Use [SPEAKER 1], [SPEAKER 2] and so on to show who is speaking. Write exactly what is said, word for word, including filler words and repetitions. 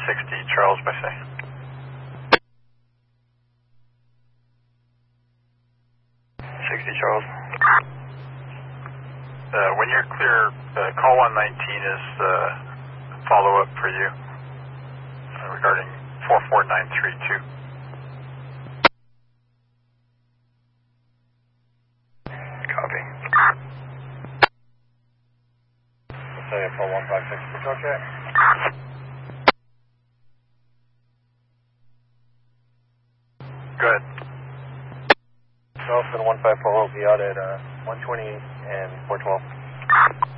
[SPEAKER 1] sixty, Charles by say. sixty, Charles. Uh, when you're clear, uh, call one nineteen is uh, follow-up for you uh, regarding four four nine three two. Copy. Say four one five six, control check. Good. Nelson one five four will be out at uh, one twenty and four twelve.